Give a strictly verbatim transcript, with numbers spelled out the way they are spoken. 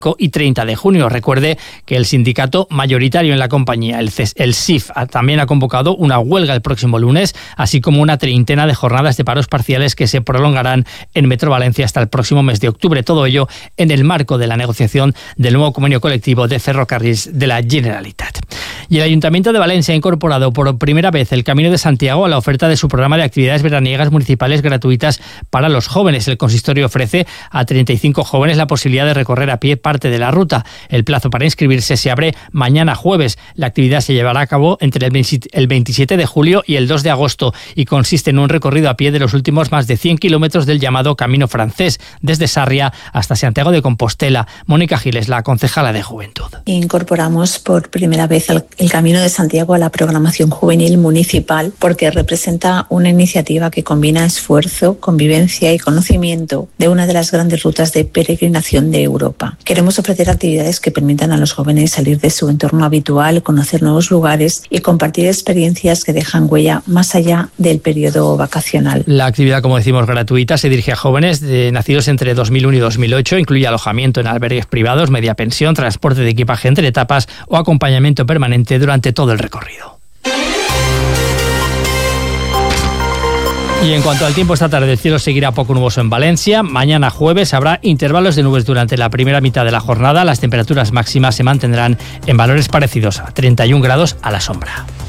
y treinta de junio. Recuerde que el sindicato mayoritario en la compañía, el, C E S, el S I F, también ha convocado una huelga el próximo lunes, así como una treintena de jornadas de paros parciales que se prolongarán en Metro Valencia hasta el próximo mes de octubre. Todo ello en el marco de la negociación del nuevo convenio colectivo de ferrocarriles de la Generalitat. Y el Ayuntamiento de Valencia ha incorporado por primera vez el Camino de Santiago a la oferta de su programa de actividades veraniegas municipales gratuitas para los jóvenes. El consistorio ofrece a treinta y cinco jóvenes la posibilidad de recorrer a pie parte de la ruta. El plazo para inscribirse se abre mañana jueves. La actividad se llevará a cabo entre el veintisiete de julio y el dos de agosto y consiste en un recorrido a pie de los últimos más de cien kilómetros del llamado Camino Francés, desde Sarria hasta Santiago de Compostela. Mónica Giles, la concejala de Juventud. Incorporamos por primera vez el, el Camino de Santiago a la programación juvenil municipal porque representa una iniciativa que combina esfuerzo, convivencia y conocimiento de una de las grandes rutas de peregrinación de Europa. Queremos ofrecer actividades que permitan a los jóvenes salir de su entorno habitual, conocer nuevos lugares y compartir experiencias que dejan huella más allá del periodo vacacional. La actividad, como decimos, gratuita, se dirige a jóvenes de, nacidos entre dos mil uno y dos mil ocho, incluye alojamiento en albergues privados, media pensión, transporte de equipaje entre etapas o acompañamiento permanente durante todo el recorrido. Y en cuanto al tiempo, esta tarde el cielo seguirá poco nuboso en Valencia. Mañana jueves habrá intervalos de nubes durante la primera mitad de la jornada. Las temperaturas máximas se mantendrán en valores parecidos a treinta y un grados a la sombra.